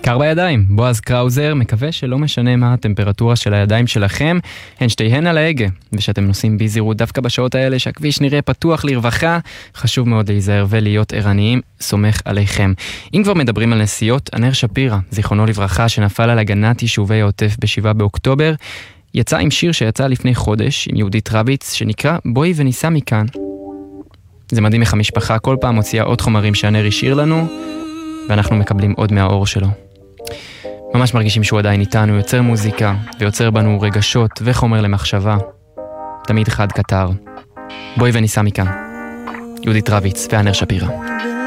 קר בידיים, בועז קראוזר, מקווה שלא משנה מה הטמפרטורה של הידיים שלכם, הן שתיהן על ההגה, ושאתם נוסעים בזהירות דווקא בשעות האלה שהכביש נראה פתוח לרווחה, חשוב מאוד להיזהר ולהיות ערניים, סומך עליכם. אם כבר מדברים על נסיעות, ענר שפירא, זיכרונו לברכה, שנפל על הגנת יישובי העוטף ב7 באוקטובר, יצא עם שיר שיצא לפני חודש עם יהודית רביץ, שנקרא בואי וניסע מכאן. זה מדהים איך המשפחה כל פעם מוציאה עוד חומרים שענר השאיר לנו, ואנחנו מקבלים עוד מהאור שלו. ממש מרגישים שהוא עדיין איתנו, יוצר מוזיקה, ויוצר בנו רגשות וחומר למחשבה. תמיד חד קטר. בואי וניסע מכאן. יהודית רביץ וענר שפירא.